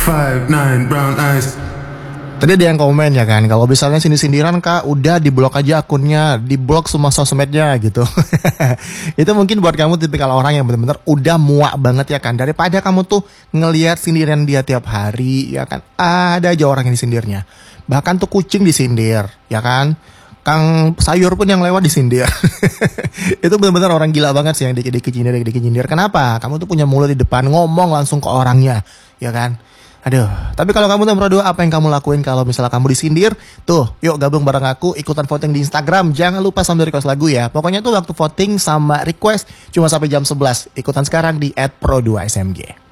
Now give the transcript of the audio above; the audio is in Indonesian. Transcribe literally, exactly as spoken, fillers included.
five nine brown eyes. Tadi ada yang komen ya kan, kalau misalnya sindir-sindiran kak, udah diblok aja akunnya, diblok semua sosmednya gitu. Itu mungkin buat kamu tipikal orang yang benar-benar udah muak banget ya kan, daripada kamu tuh ngelihat sindiran dia tiap hari ya kan, ada aja orang yang disindirnya. Bahkan tuh kucing disindir ya kan, kang sayur pun yang lewat disindir. Itu benar-benar orang gila banget sih yang dikit-dikit nyindir, dikit-dikit nyindir. Kenapa? Kamu tuh punya mulut di depan, ngomong langsung ke orangnya ya kan. Aduh, tapi kalau kamu nomor dua, apa yang kamu lakuin kalau misalnya kamu disindir? Tuh, yuk gabung bareng aku, ikutan voting di Instagram. Jangan lupa sambil request lagu ya. Pokoknya tuh waktu voting sama request cuma sampai jam sebelas. Ikutan sekarang di at pro dua S M G.